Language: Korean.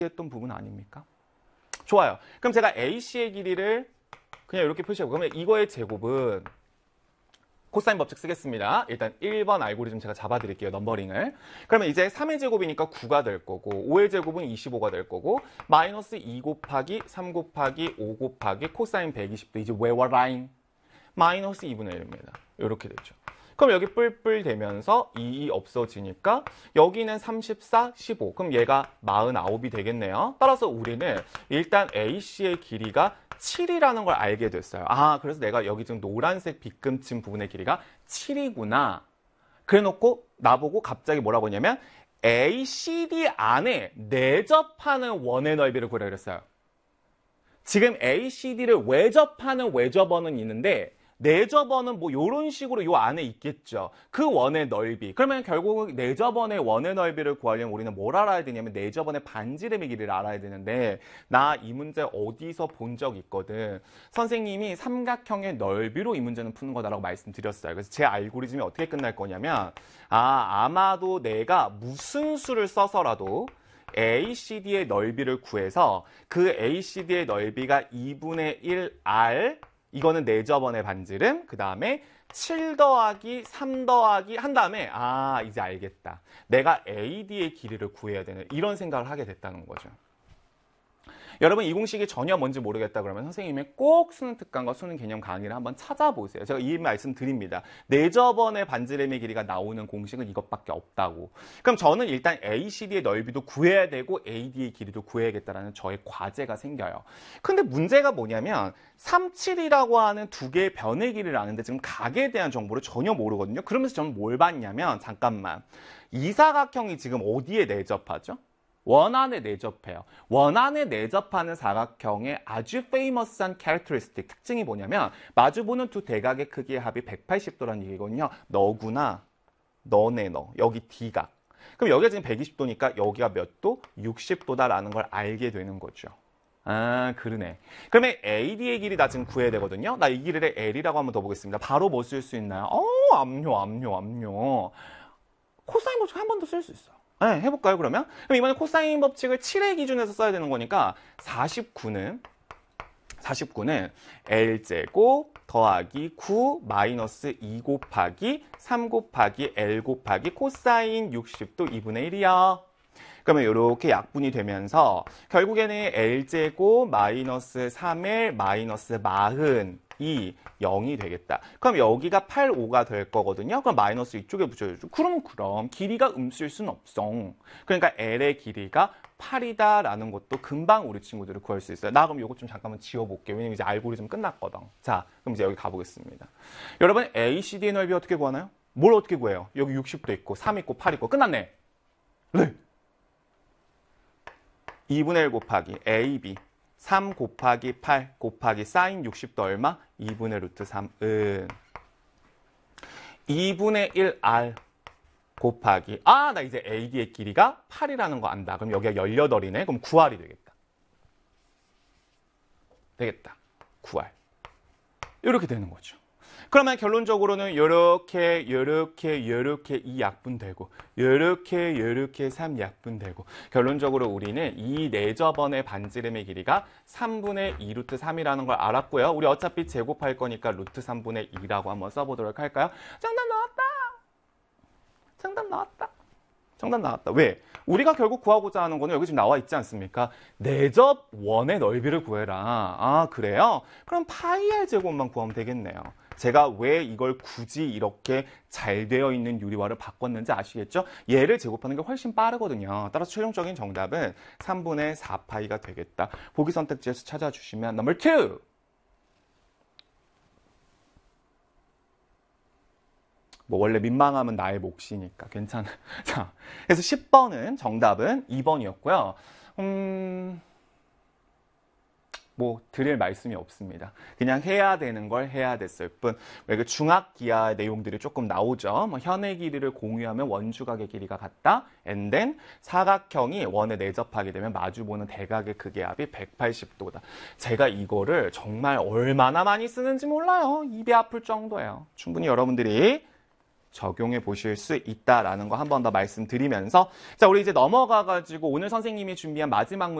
했던 부분 아닙니까? 좋아요. 그럼 제가 AC의 길이를 그냥 이렇게 표시하고 그러면 이거의 제곱은 코사인 법칙 쓰겠습니다. 일단 1번 알고리즘 제가 잡아드릴게요. 넘버링을. 그러면 이제 3의 제곱이니까 9가 될 거고 5의 제곱은 25가 될 거고 마이너스 2 곱하기 3 곱하기 5 곱하기 코사인 120도 이제 외워라인 마이너스 2분의 1입니다. 이렇게 되죠. 그럼 여기 뿔뿔 되면서 2 없어지니까 여기는 34, 15. 그럼 얘가 49이 되겠네요. 따라서 우리는 일단 AC의 길이가 7이라는 걸 알게 됐어요. 아, 그래서 내가 여기 지금 노란색 빗금친 부분의 길이가 7이구나. 그래 놓고 나보고 갑자기 뭐라고 했냐면 ACD 안에 내접하는 원의 넓이를 구하라 그랬어요. 지금 ACD를 외접하는 외접원은 있는데 내접원은 뭐 이런 식으로 요 안에 있겠죠. 그 원의 넓이. 그러면 결국 내접원의 원의 넓이를 구하려면 우리는 뭘 알아야 되냐면 내접원의 반지름의 길이를 알아야 되는데 나 이 문제 어디서 본 적 있거든. 선생님이 삼각형의 넓이로 이 문제는 푸는 거다라고 말씀드렸어요. 그래서 제 알고리즘이 어떻게 끝날 거냐면 아마도 내가 무슨 수를 써서라도 ACD의 넓이를 구해서 그 ACD의 넓이가 2분의 1R 이거는 내접원의 반지름, 그 다음에 7 더하기 3 더하기 한 다음에 이제 알겠다. 내가 AD의 길이를 구해야 되는 이런 생각을 하게 됐다는 거죠. 여러분 이 공식이 전혀 뭔지 모르겠다 그러면 선생님이 꼭 수능 특강과 수능 개념 강의를 한번 찾아보세요. 제가 이 말씀 드립니다. 내접원의 반지름의 길이가 나오는 공식은 이것밖에 없다고. 그럼 저는 일단 ACD의 넓이도 구해야 되고 AD의 길이도 구해야겠다라는 저의 과제가 생겨요. 근데 문제가 뭐냐면 37이라고 하는 두 개의 변의 길이를 아는데 지금 각에 대한 정보를 전혀 모르거든요. 그러면서 저는 뭘 봤냐면 잠깐만 이 사각형이 지금 어디에 내접하죠? 원안에 내접해요. 원안에 내접하는 사각형의 아주 페이머스한 캐릭터리스틱 특징이 뭐냐면 마주보는 두 대각의 크기의 합이 180도라는 얘기거든요. 너구나, 너네 너. 여기 D각. 그럼 여기가 지금 120도니까 여기가 몇 도? 60도다라는 걸 알게 되는 거죠. 아, 그러네. 그러면 AD의 길이 나 지금 구해야 되거든요. 나 이 길이를 L이라고 한번 더 보겠습니다. 바로 뭐 쓸 수 있나요? 압류. 코사인 법칙 한 번 더 쓸 수 있어요. 네, 해볼까요, 그러면? 그럼 이번에 코사인 법칙을 7의 기준에서 써야 되는 거니까 49는 L제곱 더하기 9 마이너스 2 곱하기 3 곱하기 L 곱하기 코사인 60도 2분의 1이요. 그러면 이렇게 약분이 되면서 결국에는 L제곱 마이너스 3L 마이너스 42이 0이 되겠다. 그럼 여기가 8, 5가 될 거거든요. 그럼 마이너스 이쪽에 붙여야죠. 그럼 길이가 음수일 수는 없어. 그러니까 L의 길이가 8이다라는 것도 금방 우리 친구들을 구할 수 있어요. 나 그럼 이거 좀 잠깐만 지워볼게요. 왜냐면 이제 알고리즘 끝났거든. 자, 그럼 이제 여기 가보겠습니다. 여러분 ACD의 넓이 어떻게 구하나요? 뭘 어떻게 구해요? 여기 60도 있고 3 있고 8 있고 끝났네. 네. 2분의 1 곱하기 AB 3 곱하기 8 곱하기 사인 60도 얼마? 2분의 루트 3은 2분의 1R 곱하기 나 이제 AD의 길이가 8이라는 거 안다. 그럼 여기가 18이네. 그럼 9R이 되겠다. 9R. 이렇게 되는 거죠. 그러면 결론적으로는 요렇게 이 약분되고 요렇게 3 약분되고 결론적으로 우리는 이 내접원의 반지름의 길이가 3분의 2 루트 3이라는 걸 알았고요. 우리 어차피 제곱할 거니까 루트 3분의 2라고 한번 써보도록 할까요? 정답 나왔다. 왜? 우리가 결국 구하고자 하는 거는 여기 지금 나와 있지 않습니까? 내접원의 넓이를 구해라. 그래요? 그럼 파이 R 제곱만 구하면 되겠네요. 제가 왜 이걸 굳이 이렇게 잘 되어 있는 유리화를 바꿨는지 아시겠죠? 얘를 제곱하는 게 훨씬 빠르거든요. 따라서 최종적인 정답은 3분의 4파이가 되겠다. 보기 선택지에서 찾아주시면 넘버 2! 뭐 원래 민망함은 나의 몫이니까 괜찮아. 자, 그래서 10번은 정답은 2번이었고요. 뭐 드릴 말씀이 없습니다. 그냥 해야 되는 걸 해야 됐을 뿐. 왜 중학 기하 내용들이 조금 나오죠. 뭐 현의 길이를 공유하면 원주각의 길이가 같다. And then 사각형이 원에 내접하게 되면 마주보는 대각의 극의 합이 180도다. 제가 이거를 정말 얼마나 많이 쓰는지 몰라요. 입이 아플 정도예요. 충분히 여러분들이 적용해 보실 수 있다라는 거 한 번 더 말씀드리면서 자, 우리 이제 넘어가 가지고 오늘 선생님이 준비한 마지막 문제